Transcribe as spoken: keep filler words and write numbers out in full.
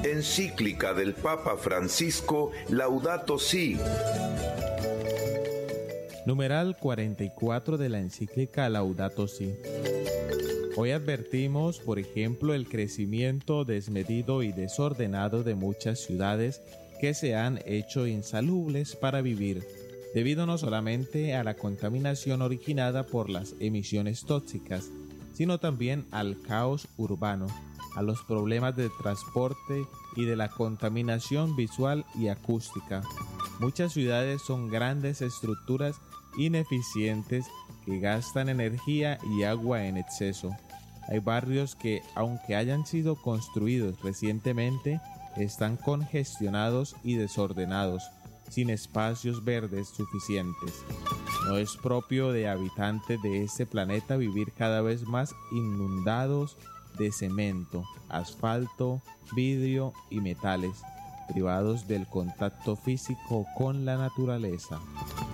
Encíclica del Papa Francisco Laudato Si. Numeral cuarenta y cuatro de la encíclica Laudato Si. Hoy advertimos, por ejemplo, el crecimiento desmedido y desordenado de muchas ciudades que se han hecho insalubres para vivir, debido no solamente a la contaminación originada por las emisiones tóxicas, sino también al caos urbano, a los problemas de transporte y de la contaminación visual y acústica. Muchas ciudades son grandes estructuras ineficientes que gastan energía y agua en exceso. Hay barrios que, aunque hayan sido construidos recientemente, están congestionados y desordenados, sin espacios verdes suficientes. No es propio de habitantes de este planeta vivir cada vez más inundados de cemento, asfalto, vidrio y metales, privados del contacto físico con la naturaleza.